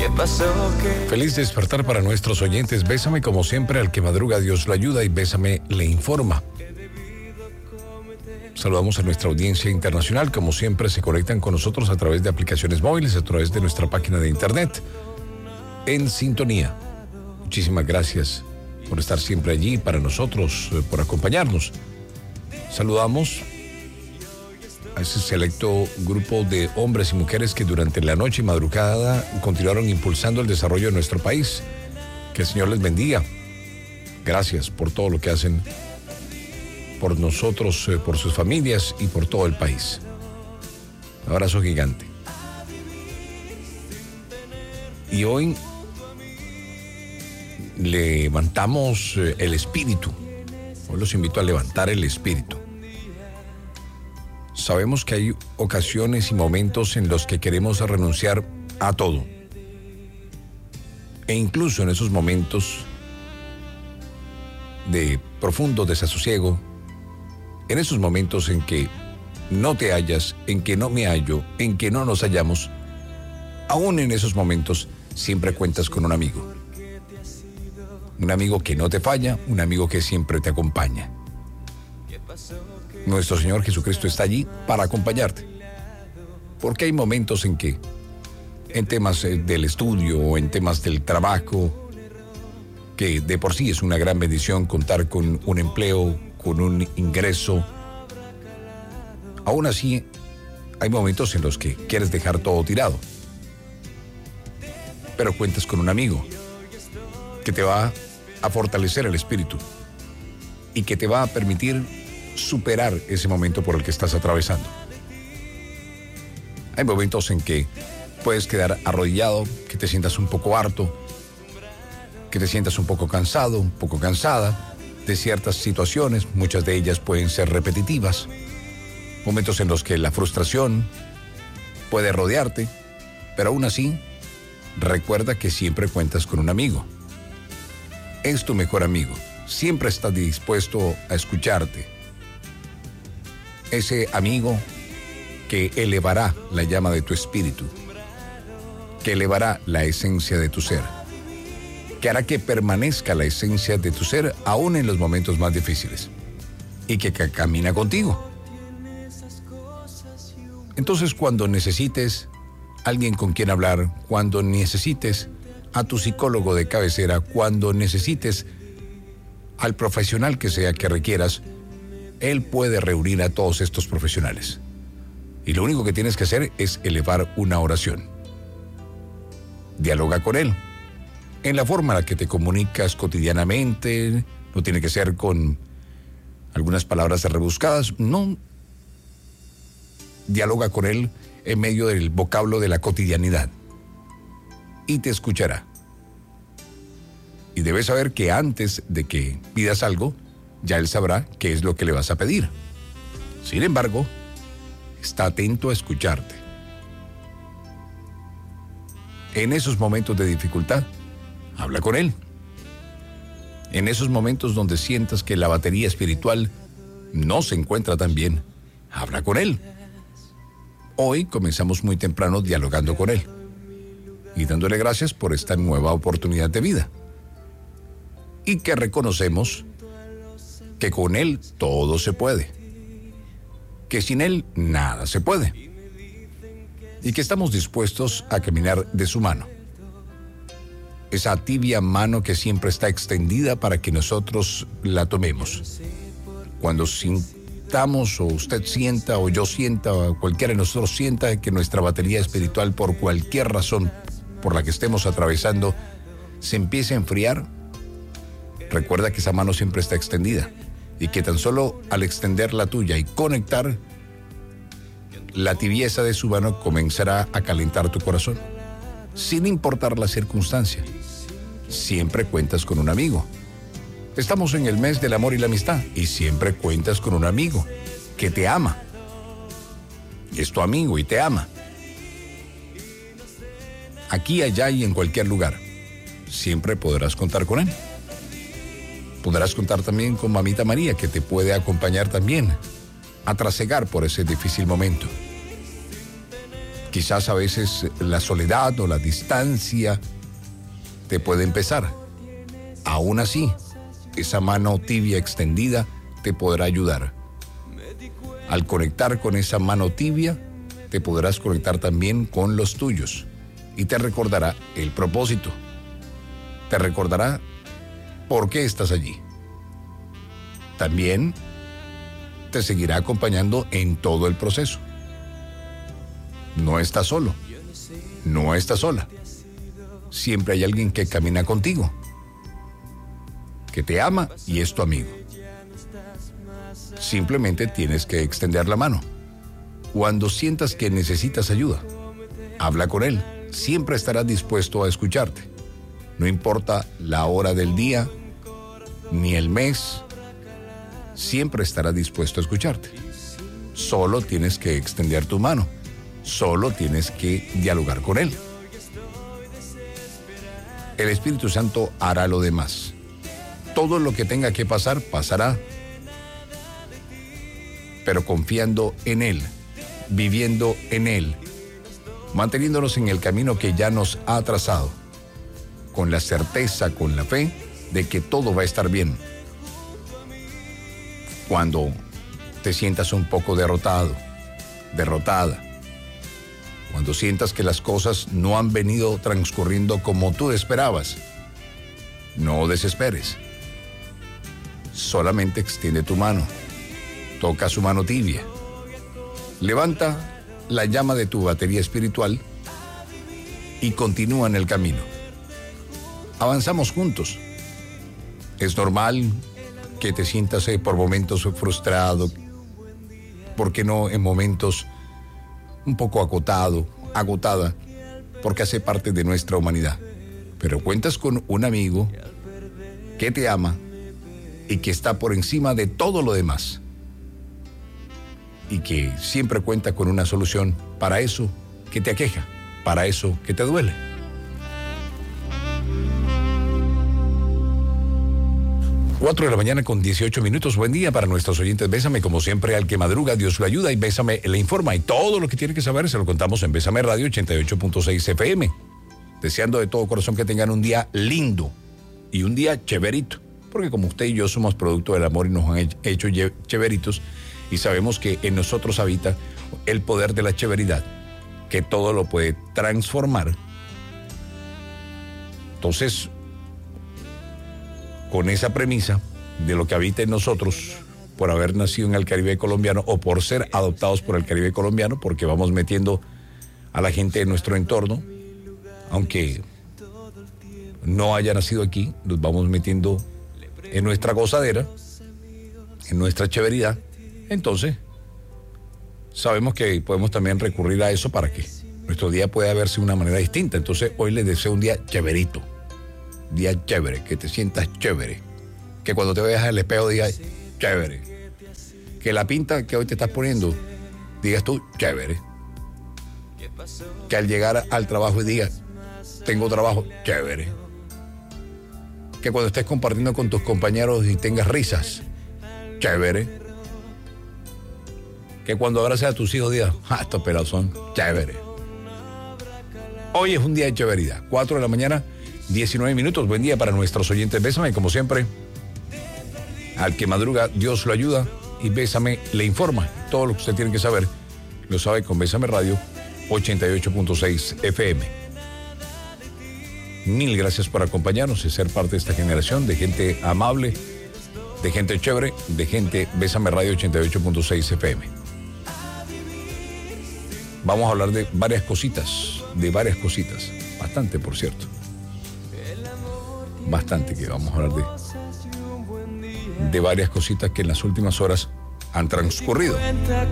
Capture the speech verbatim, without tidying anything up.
¿Qué pasó? ¿Qué? Feliz despertar para nuestros oyentes. Bésame como siempre, al que madruga Dios lo ayuda y Bésame le informa. Saludamos a nuestra audiencia internacional. Como siempre se conectan con nosotros a través de aplicaciones móviles, a través de nuestra página de internet. En sintonía. Muchísimas gracias por estar siempre allí para nosotros, por acompañarnos. Saludamos a ese selecto grupo de hombres y mujeres que durante la noche y madrugada continuaron impulsando el desarrollo de nuestro país. Que el Señor les bendiga. Gracias por todo lo que hacen por nosotros, por sus familias y por todo el país. Un abrazo gigante. Y hoy levantamos el espíritu. Hoy los invito a levantar el espíritu. Sabemos que hay ocasiones y momentos en los que queremos renunciar a todo. E incluso en esos momentos de profundo desasosiego, en esos momentos en que no te hallas, en que no me hallo, en que no nos hallamos, aún en esos momentos siempre cuentas con un amigo. Un amigo que no te falla, un amigo que siempre te acompaña. Nuestro Señor Jesucristo está allí para acompañarte. Porque hay momentos en que, en temas del estudio o en temas del trabajo, que de por sí es una gran bendición contar con un empleo, con un ingreso, aún así hay momentos en los que quieres dejar todo tirado. Pero cuentas con un amigo que te va a fortalecer el espíritu y que te va a permitir superar ese momento por el que estás atravesando. Hay momentos en que puedes quedar arrodillado, que te sientas un poco harto, que te sientas un poco cansado, un poco cansada de ciertas situaciones. Muchas de ellas pueden ser repetitivas. Momentos en los que la frustración puede rodearte, pero aún así, recuerda que siempre cuentas con un amigo. Es tu mejor amigo. Siempre está dispuesto a escucharte. Ese amigo que elevará la llama de tu espíritu, que elevará la esencia de tu ser, que hará que permanezca la esencia de tu ser aún en los momentos más difíciles y que camina contigo. Entonces, cuando necesites alguien con quien hablar, cuando necesites a tu psicólogo de cabecera, cuando necesites al profesional que sea que requieras, él puede reunir a todos estos profesionales. Y lo único que tienes que hacer es elevar una oración. Dialoga con él. En la forma en la que te comunicas cotidianamente, no tiene que ser con algunas palabras rebuscadas, no. Dialoga con él en medio del vocablo de la cotidianidad. Y te escuchará. Y debes saber que antes de que pidas algo, ya él sabrá qué es lo que le vas a pedir. Sin embargo, está atento a escucharte. En esos momentos de dificultad, habla con él. En esos momentos donde sientas que la batería espiritual no se encuentra tan bien, habla con él. Hoy comenzamos muy temprano dialogando con él y dándole gracias por esta nueva oportunidad de vida. Y que reconocemos que con él todo se puede, que sin él nada se puede, y que estamos dispuestos a caminar de su mano. Esa tibia mano que siempre está extendida para que nosotros la tomemos. Cuando sintamos, o usted sienta, o yo sienta, o cualquiera de nosotros sienta que nuestra batería espiritual, por cualquier razón por la que estemos atravesando, se empiece a enfriar, recuerda que esa mano siempre está extendida y que tan solo al extender la tuya y conectar, la tibieza de su mano comenzará a calentar tu corazón, sin importar la circunstancia. Siempre cuentas con un amigo. Estamos en el mes del amor y la amistad y siempre cuentas con un amigo que te ama. Es tu amigo y te ama. Aquí, allá y en cualquier lugar, siempre podrás contar con él. Podrás contar también con Mamita María, que te puede acompañar también a trasegar por ese difícil momento. Quizás a veces la soledad o la distancia te puede empezar. Aún así, esa mano tibia extendida te podrá ayudar. Al conectar con esa mano tibia, te podrás conectar también con los tuyos y te recordará el propósito. Te recordará por qué estás allí. También te seguirá acompañando en todo el proceso. No estás solo, no estás sola. Siempre hay alguien que camina contigo, que te ama y es tu amigo. Simplemente tienes que extender la mano. Cuando sientas que necesitas ayuda, habla con él. Siempre estará dispuesto a escucharte. No importa la hora del día, ni el mes, siempre estará dispuesto a escucharte. Solo tienes que extender tu mano. Solo tienes que dialogar con él. El Espíritu Santo hará lo demás. Todo lo que tenga que pasar, pasará. Pero confiando en él, viviendo en él, manteniéndonos en el camino que ya nos ha trazado, con la certeza, con la fe de que todo va a estar bien. Cuando te sientas un poco derrotado, derrotada, cuando sientas que las cosas no han venido transcurriendo como tú esperabas, no desesperes. Solamente extiende tu mano, toca su mano tibia, levanta la llama de tu batería espiritual y continúa en el camino. Avanzamos juntos. Es normal que te sientas eh, por momentos frustrado, ¿por qué no en momentos un poco agotado, agotada, porque hace parte de nuestra humanidad? Pero cuentas con un amigo que te ama y que está por encima de todo lo demás y que siempre cuenta con una solución para eso que te aqueja, para eso que te duele. Cuatro de la mañana con dieciocho minutos. Buen día para nuestros oyentes. Bésame, como siempre, al que madruga, Dios lo ayuda, y Bésame le informa. Y todo lo que tiene que saber se lo contamos en Bésame Radio ochenta y ocho punto seis F M. Deseando de todo corazón que tengan un día lindo y un día chéverito. Porque como usted y yo somos producto del amor y nos han hecho chéveritos, y sabemos que en nosotros habita el poder de la chéveridad, que todo lo puede transformar. Entonces, con esa premisa de lo que habita en nosotros, por haber nacido en el Caribe colombiano o por ser adoptados por el Caribe colombiano, porque vamos metiendo a la gente de nuestro entorno, aunque no haya nacido aquí, nos vamos metiendo en nuestra gozadera, en nuestra chéveridad. Entonces, sabemos que podemos también recurrir a eso para que nuestro día pueda verse de una manera distinta. Entonces, hoy les deseo un día chéverito. Día chévere, que te sientas chévere, que cuando te veas al espejo digas chévere, que la pinta que hoy te estás poniendo digas tú chévere, que al llegar al trabajo y digas tengo trabajo chévere, que cuando estés compartiendo con tus compañeros y tengas risas chévere, que cuando abraces a tus hijos digas ah, estos pelados son chévere. Hoy es un día de chéveridad. Cuatro de la mañana diecinueve minutos. Buen día para nuestros oyentes. Bésame, como siempre, al que madruga, Dios lo ayuda, y Bésame le informa. Todo lo que usted tiene que saber lo sabe con Bésame Radio ochenta y ocho punto seis F M. Mil gracias por acompañarnos y ser parte de esta generación de gente amable, de gente chévere, de gente Bésame Radio ochenta y ocho punto seis F M. Vamos a hablar de varias cositas, de varias cositas. Bastante, por cierto. Bastante que vamos a hablar de, de varias cositas que en las últimas horas han transcurrido.